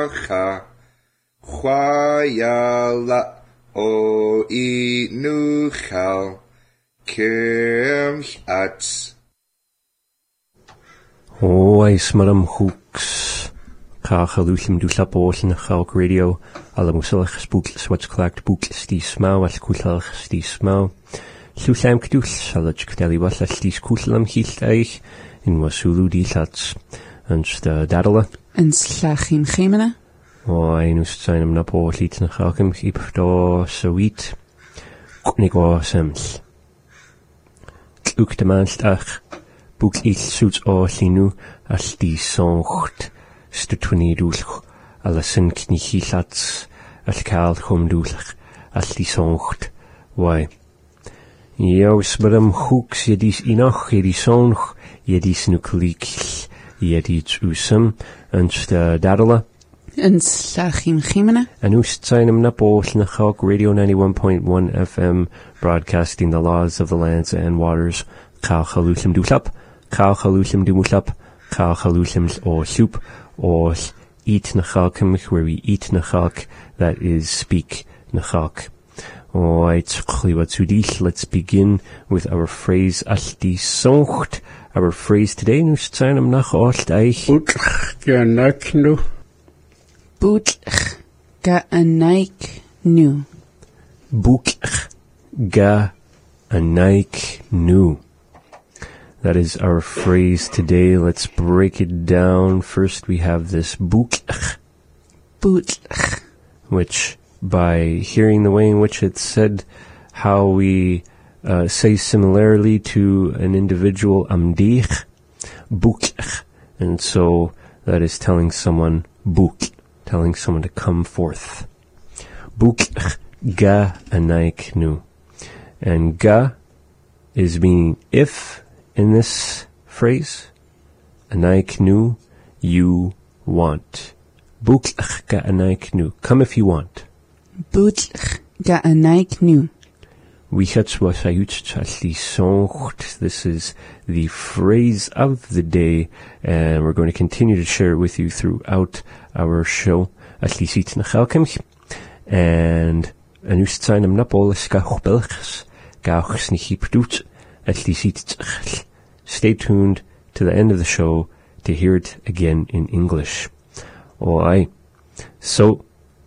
Nacha Chwayala O Inuchal Kirch Oi smaram hooks. Kachalushim du slapochen Chalk Radio. Alle muselch spook swatch clacked book sti smau al kutlach sti smau. Lusam kdus salach kteli was sti kutlam hilt eich in wasulu di lats. Ens de dadala. Ens slachim gemene. Oi nus zijn napo liet na chalkem hip do sweet. Knigo sems. Ook de maanstag. Boek iets zoets oorlinu als die zongt, stutwanidulch, alles een knichilats, als kaal gomdulch, als die zongt, wai. Jouws badam hoeks, je dies inach, je die zong, je dies nuklikch, je dies usam, ens de dadala. Ens slachim gemene. En oest zijn hem napos na Chalk Radio 91.1 FM, broadcasting the laws of the lands and waters, Chalchalushim duhlap. Kaal Chalushim Dumuslap, Kaal Chalushim's or soup, or eat Nachalkim, where we eat Nachalk, that is speak Nachalk. Alright, let's begin with our phrase Ashti Soncht. Our phrase today, Nustanam Nach Ost Eich. Boetch Ganaik Nu. Boetch Ganaik Nu. Boetch Ganaik Nu. That is our phrase today. Let's break it down. First, we have this bootch, which, by hearing the way in which it's said, how we say similarly to an individual amdich, bootch, and so that is telling someone boot, telling someone to come forth. Bootch ga anaik nu, and ga is meaning if. In this phrase, anaik nu, you want. Bootch ga anaik nu, come if you want. Bootch ga anaik nu. This is the phrase of the day, and we're going to continue to share it with you throughout our show. And anust zijn napol ska belgs gauchs niet product. Stay tuned to the end of the show to hear it again in English. Alright, so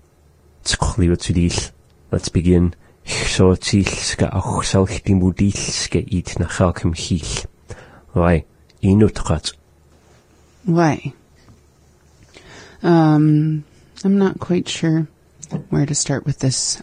let's begin. Why? I'm not quite sure where to start with this.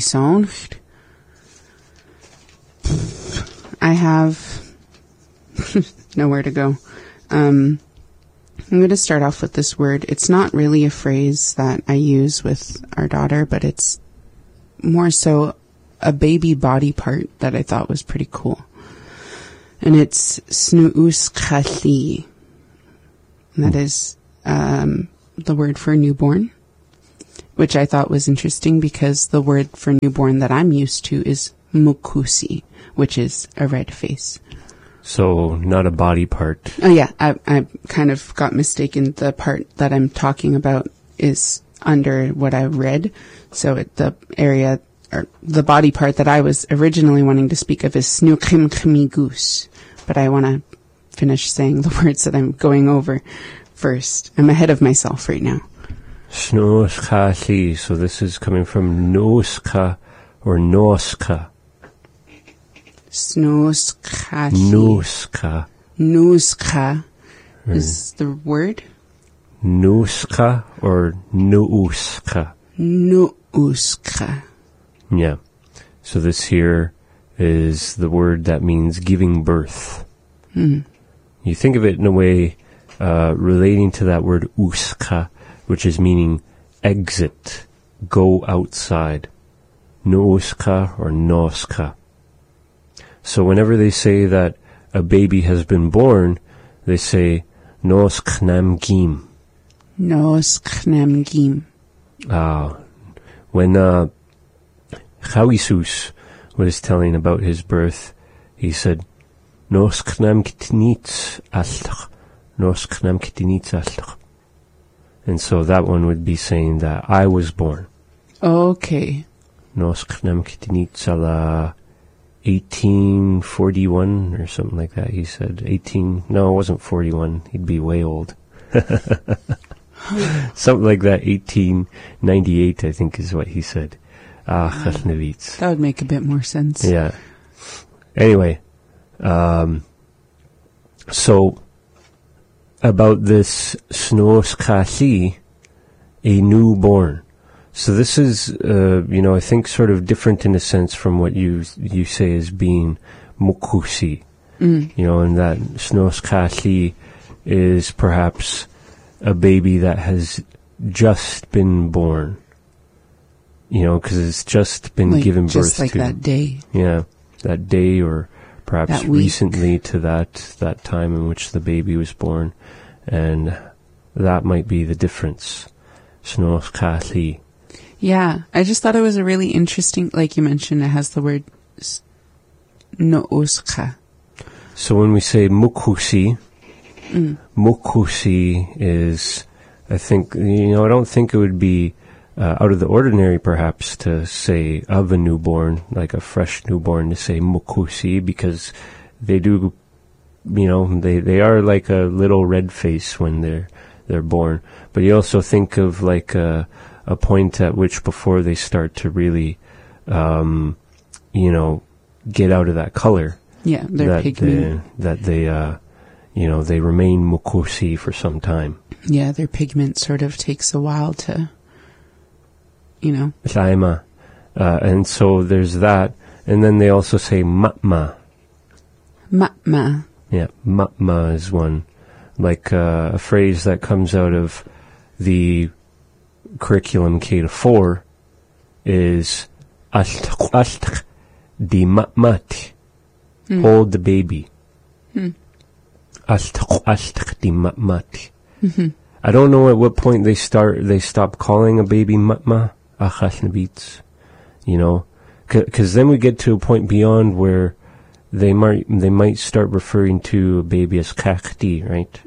I have nowhere to go. I'm going to start off with this word. It's not really a phrase that I use with our daughter, but it's more so a baby body part that I thought was pretty cool. And it's snuuskali. And that is the word for newborn, which I thought was interesting because the word for newborn that I'm used to is mukusi, which is a red face. So, not a body part. Oh yeah, I kind of got mistaken. The part that I'm talking about is under what I read. So the area, or the body part that I was originally wanting to speak of is snukimkmigus. But I want to finish saying the words that I'm going over first. I'm ahead of myself right now. Snoskali, so this is coming from noska or noska. Snoskali. Nuska is the word. Nuska or nuuska? Nuuska. Yeah. So this here is the word that means giving birth. Mm. You think of it in a way relating to that word uska, which is meaning exit, go outside. Nuuska or noska. So whenever they say that a baby has been born, they say nosknam gim. Nosknam gim. When Chawisus was telling about his birth, he said, Nosknam kitnitz alch. Nosknam kitnitz alch. And so that one would be saying that I was born. Okay. Nos chnam kitinitzala 1841 or something like that, he said. No, it wasn't 41. He'd be way old. Something like that, 1898, I think is what he said. Chashnevitz. That would make a bit more sense. Yeah. Anyway, so about this Snos Kasi, a newborn. So this is, I think sort of different in a sense from what you say as being Mukusi. And that Snos Kasi is perhaps a baby that has just been born. Because it's just been given birth to. Just like that day. Yeah, that day, or perhaps that week. Recently to that time in which the baby was born. And that might be the difference. Snos Kasi. Yeah, I just thought it was a really interesting, like you mentioned, it has the word Nooska. So when we say Mukusi, Mukusi is, I think, I don't think it would be out of the ordinary perhaps to say of a newborn, like a fresh newborn, to say Mukusi, because they do, they are like a little red face when they're born. But you also think of like a point at which before they start to really, get out of that color. Yeah, they're pigment. They remain mukusi for some time. Yeah, their pigment sort of takes a while to, Laima. And so there's that. And then they also say matma. Matma. Yeah, matma is one. Like a phrase that comes out of the curriculum K-4 is ashtaq di matmat. Hold the baby. Ashtaq di matmat. I don't know at what point they stop calling a baby matma achashnabitz. Because then we get to a point beyond where they might start referring to a baby as kakti, right?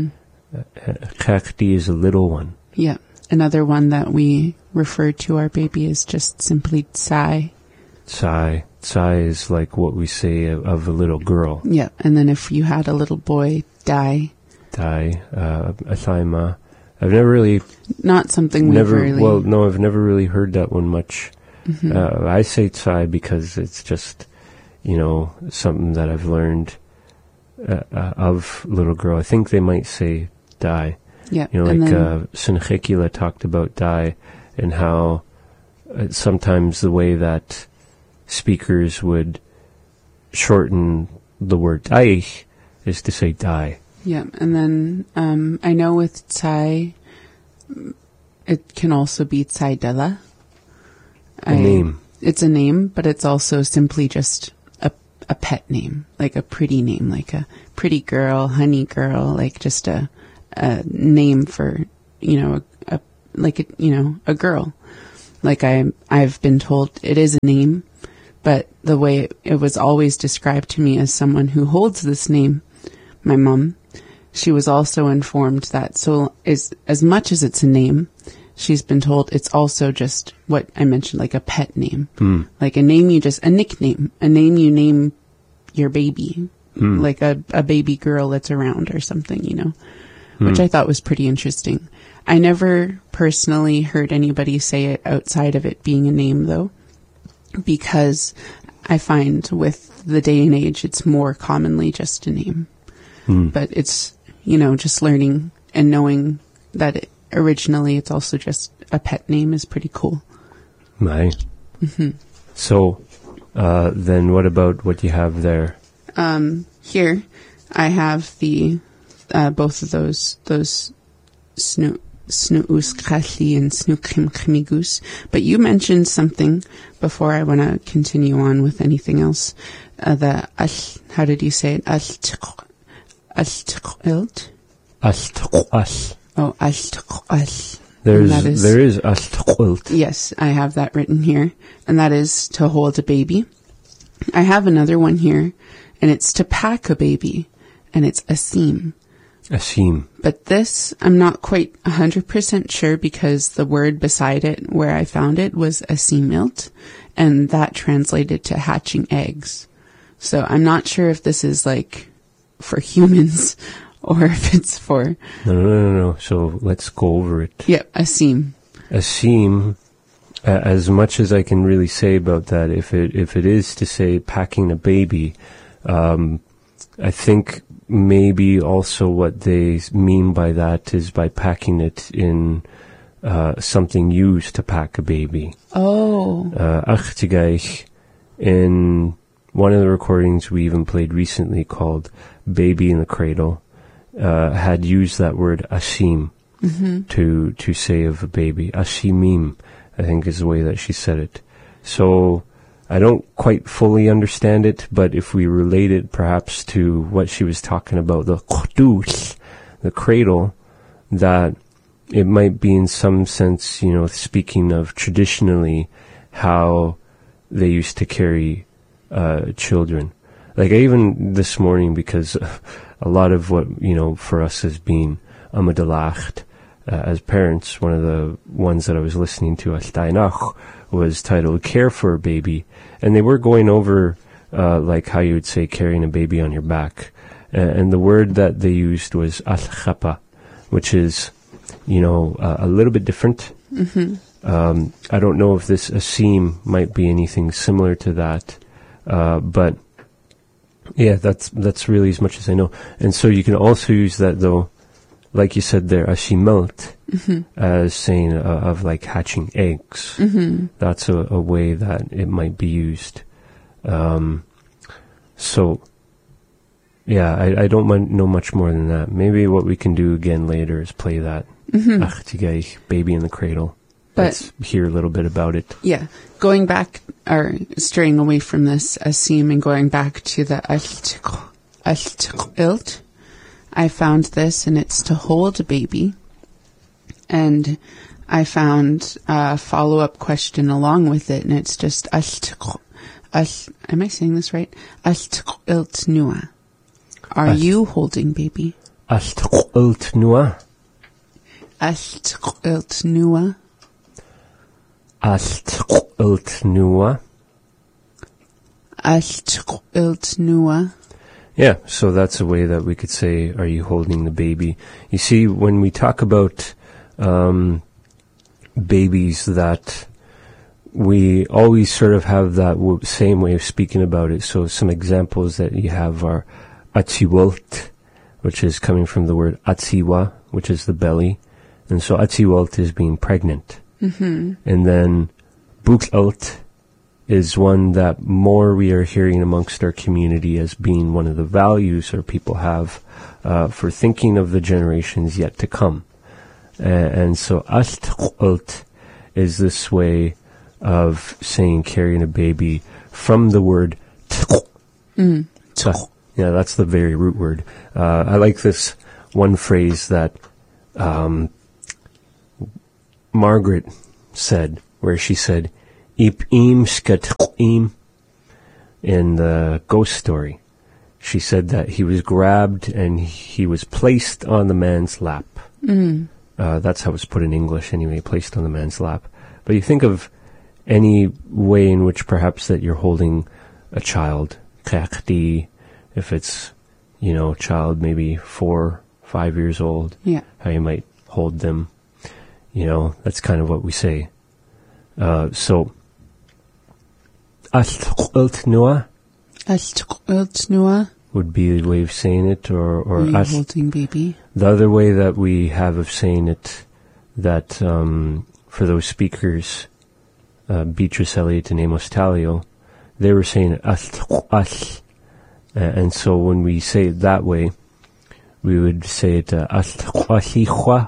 Kakti is a little one. Yeah. Another one that we refer to our baby is just simply tsai. Tsai. Tsai is like what we say of a little girl. Yeah. And then if you had a little boy, dai. Dai, athaima. I've never really... Not something we've really... Well, no, I've never really heard that one much. I say tsai because it's just, something that I've learned of little girl. I think they might say dai. Yeah. Senchekila talked about dai and how sometimes the way that speakers would shorten the word daich is to say dai. Yeah, and then I know with tsai, it can also be tsai dela. A name. It's a name, but it's also simply just a pet name, like a pretty name, like a pretty girl, honey girl, like just a name for, a girl. Like I've been told it is a name, but the way it was always described to me as someone who holds this name, my mom, she was also informed that as much as it's a name, she's been told it's also just what I mentioned, like a pet name. Like a nickname, a name you name your baby, like a baby girl that's around or something, which I thought was pretty interesting. I never personally heard anybody say it outside of it being a name though, because I find with the day and age, it's more commonly just a name. But it's, just learning and knowing that originally it's also just a pet name is pretty cool. Right. So, then what about what you have there? Here I have the, both of those Snuuskali and Snuukrimkimigus. But you mentioned something before I want to continue on with anything else. How did you say it? Ashtiqalt? Ashtiqal. Oh, Ashtiqal. There is Ashtiqalt. Yes, I have that written here. And that is to hold a baby. I have another one here, and it's to pack a baby, and it's asim, Asim. But this, I'm not quite 100% sure because the word beside it where I found it was asimilt, and that translated to hatching eggs. So I'm not sure if this is like for humans or if it's for... No. So let's go over it. Yep, asim. Asim, as much as I can really say about that, if it is to say packing a baby, I think maybe also what they mean by that is by packing it in something used to pack a baby. Oh. Achtigaich, in one of the recordings we even played recently called Baby in the Cradle, had used that word asim to say of a baby. Asimim, I think is the way that she said it. So I don't quite fully understand it, but if we relate it perhaps to what she was talking about, the qudus, the cradle, that it might be in some sense, speaking of traditionally how they used to carry children. Like even this morning, because a lot of what, for us has been amadalacht, as parents, one of the ones that I was listening to, Ashtainach, was titled Care for a Baby. And they were going over, like how you would say carrying a baby on your back. And the word that they used was al-khapa, which is, a little bit different. I don't know if this asim might be anything similar to that. But yeah, that's really as much as I know. And so you can also use that though, like you said there, ashimelt, as saying of like hatching eggs. That's a way that it might be used. So, yeah, I don't know much more than that. Maybe what we can do again later is play that. Achtigaich, Baby in the Cradle. But let's hear a little bit about it. Yeah, going back, or straying away from this asim and going back to the ashtiqilt, I found this, and it's to hold a baby. And I found a follow-up question along with it, and it's just am I saying this right? Ashtiqilt nua. Are you holding baby? Ashtiqilt nua. Ashtiqilt nua. Ashtiqilt nua. Ashtiqilt nua. Yeah, so that's a way that we could say, are you holding the baby? You see, when we talk about babies, that we always sort of have that same way of speaking about it. So some examples that you have are atziwalt, which is coming from the word atziwa, which is the belly. And so atziwalt is being pregnant. And then buklalt is one that more we are hearing amongst our community as being one of the values our people have for thinking of the generations yet to come. And so ashtiqilt is this way of saying carrying a baby from the word tq. Yeah, that's the very root word. I like this one phrase that Margaret said, where she said, Ip-im skat'im, in the ghost story. She said that he was grabbed and he was placed on the man's lap. That's how it's put in English anyway, placed on the man's lap. But you think of any way in which perhaps that you're holding a child, if it's, child maybe 4, 5 years old, how you might hold them. That's kind of what we say. So, ashtiqilt nua. Ashtiqilt nua. Would be the way of saying it, or Are you holding baby? The other way that we have of saying it, that for those speakers, Beatrice Elliott and Amos Talio, they were saying ashtiqash, and so when we say it that way, we would say it ashtiqashihwa,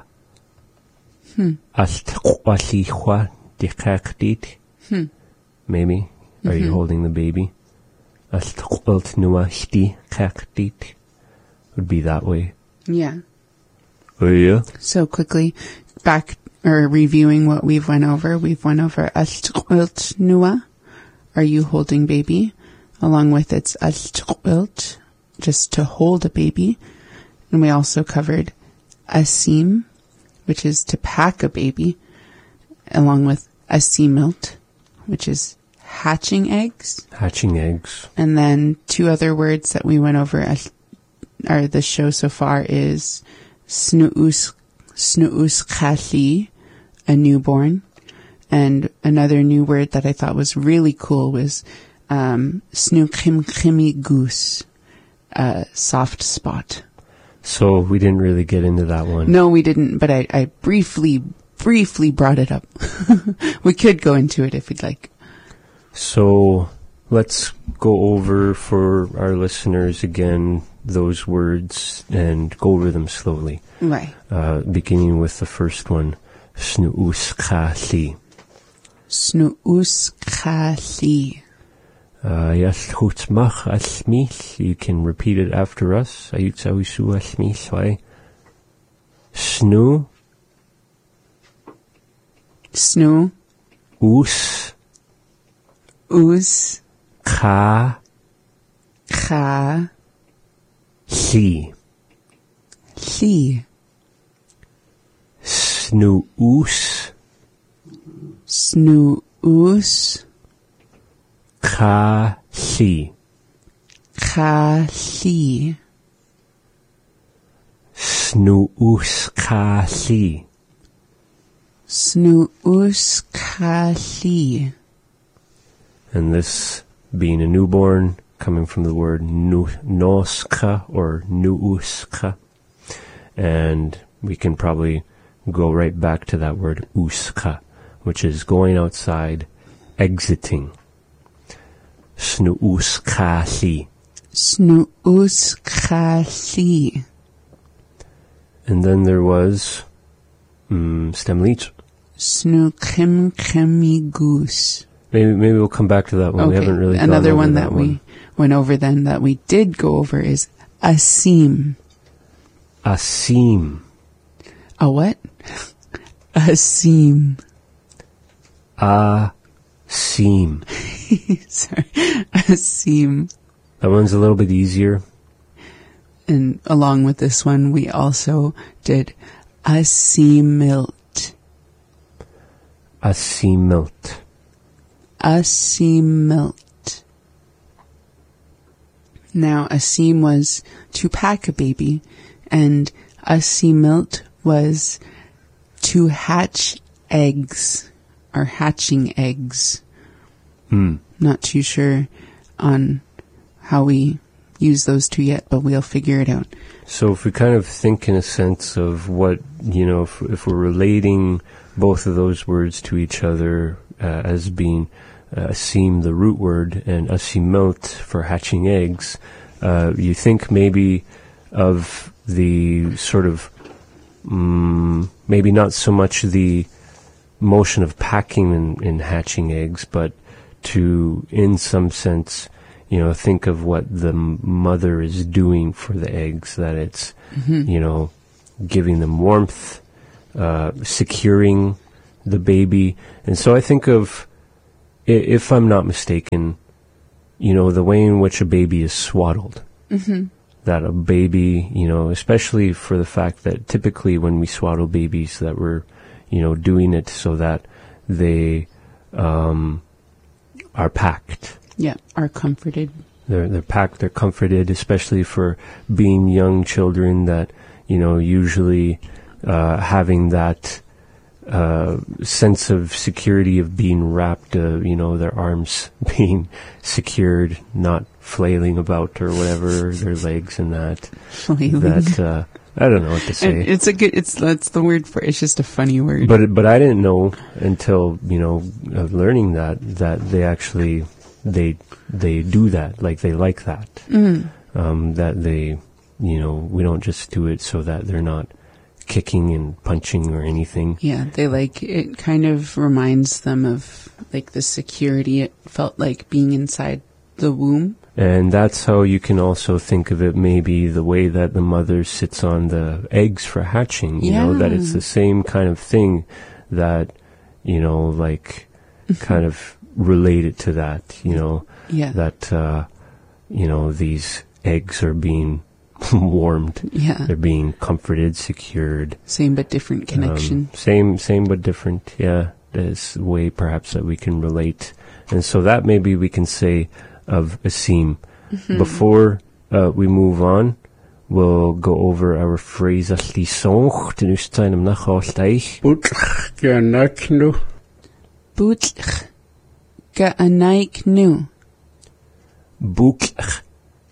ashtiqashihwa diqaqtit. Maybe. Are you holding the baby? Ashtiqilt nua shti qaqtit would be that way. Yeah. Oh yeah. So quickly, back or reviewing what we've went over ashtiqilt nua. Are you holding baby? Along with its ashtiqilt, just to hold a baby. And we also covered asim, which is to pack a baby, along with asimilt, which is hatching eggs. Hatching eggs. And then two other words that we went over at the show so far is snu'us chali, a newborn. And another new word that I thought was really cool was snu'chimchimi goose, a soft spot. So we didn't really get into that one. No, we didn't, but I briefly brought it up. We could go into it if we'd like. So let's go over for our listeners again those words and go over them slowly. Right. Beginning with the first one, snu'us chali. Snu'us chali. Yashutmach asmil. You can repeat it after us. Ayutsawisu asmil. Why? Snu. Snu. Us. Us. Ka. Cha. Li. Li. Snu'us. Snu'us. Chali. Chali. Snu'us chali. Snu'us chali. And this being a newborn, coming from the word noska or nuuska. And we can probably go right back to that word uska, which is going outside, exiting. Snu'us chali. Snu'us chali. And then there was stemlit. Snu'chimchimi goose. Maybe we'll come back to that one. Okay. We haven't really Another gone over one that we went over then that we did go over is asim. Asim. A what? Asim. Asim. Sorry. Asim. That one's a little bit easier. And along with this one, we also did asimilt. Asimilt. Asimilt. Now, asim was to pack a baby, and asimilt was to hatch eggs, or hatching eggs. Not too sure on how we use those two yet, but we'll figure it out. So if we kind of think in a sense of what, if we're relating both of those words to each other as being asim, the root word, and asimilt for hatching eggs, you think maybe of the sort of, maybe not so much the motion of packing and hatching eggs, but to, in some sense, think of what the mother is doing for the eggs, that it's, giving them warmth, securing the baby. And so I think of, if I'm not mistaken, the way in which a baby is swaddled. That a baby, especially for the fact that typically when we swaddle babies that we're, doing it so that they are packed. Yeah, are comforted. They're packed, they're comforted, especially for being young children that, usually having that sense of security of being wrapped, their arms being secured, not flailing about or whatever, their legs and that. Flailing. That, I don't know what to say. That's the word for it. It's just a funny word. But I didn't know until, learning that they actually, they do that, like they like that. That they, we don't just do it so that they're not kicking and punching or anything. Yeah, they it kind of reminds them of like the security it felt like being inside the womb. And that's how you can also think of it, maybe the way that the mother sits on the eggs for hatching, that it's the same kind of thing that, kind of related to that, Yeah. that, these eggs are being warmed. Yeah. They're being comforted, secured. Same but different connection. Same but different. Yeah. There's a way perhaps that we can relate. And so that maybe we can say of Asim. Before we move on, we'll go over our phrase lição. Butch Ganaknu. Bútch ga'anaik nu. Búch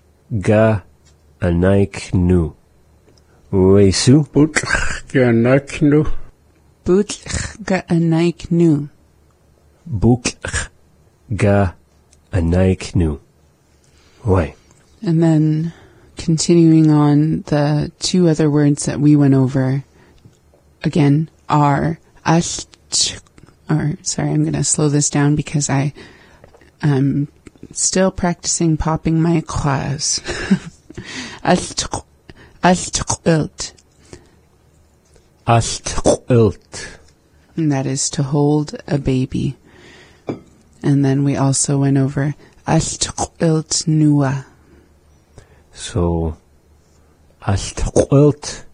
ga'anaik nu. Wesu. Butch Ganaknu. Bútch ga'anaik nu. Búch ga'anaik nu. Why? And then continuing on, the two other words that we went over again are sorry, I'm going to slow this down because I'm still practicing popping my claws. Astqilt. Astqilt. And that is to hold a baby. And then we also went over Astqilt nua. So, Astqilt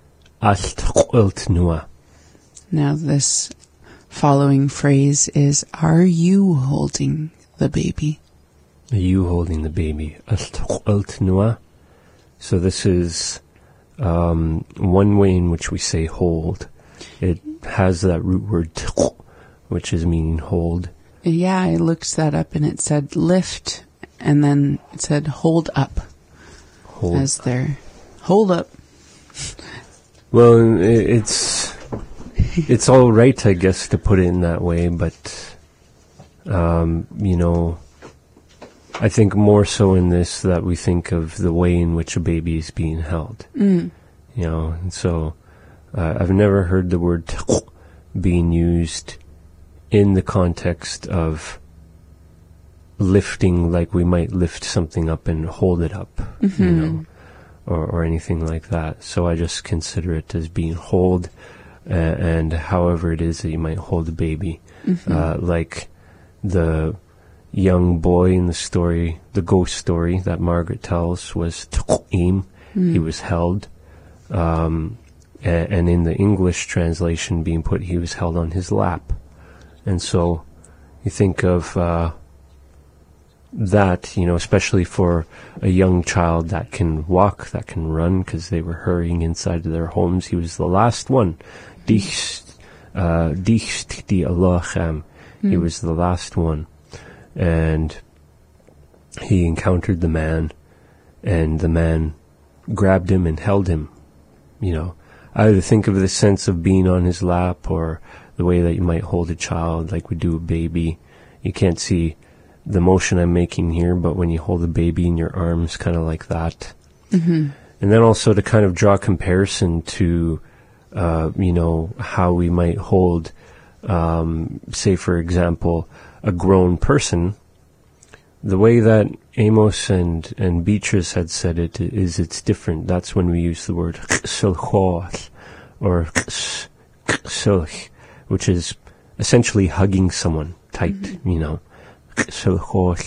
nua. Now this following phrase is, are you holding the baby? Are you holding the baby? Astqilt nua. So this is one way in which we say hold. It has that root word tq, which is meaning hold. Yeah, I looked that up and it said lift, and then it said hold up. Hold. As their hold up. Well, it's all right, I guess, to put it in that way, but, I think more so in this that we think of the way in which a baby is being held. And so I've never heard the word being used in the context of lifting, like we might lift something up and hold it up, or anything like that. So I just consider it as being hold, and however it is that you might hold a baby, like the young boy in the story, the ghost story that Margaret tells, was tqim. He was held, and in the English translation being put, he was held on his lap. And so you think of that, especially for a young child that can walk, that can run, because they were hurrying inside of their homes. He was the last one. Dichst di Allaham. He was the last one. And he encountered the man, and the man grabbed him and held him. I either think of the sense of being on his lap, or the way that you might hold a child like we do a baby. You can't see the motion I'm making here, but when you hold a baby in your arms, kind of like that. And then also to kind of draw comparison to, how we might hold, say, for example, a grown person. The way that Amos and Beatrice had said it is it's different. That's when we use the word qsilchoth, or qsilch, which is essentially hugging someone tight,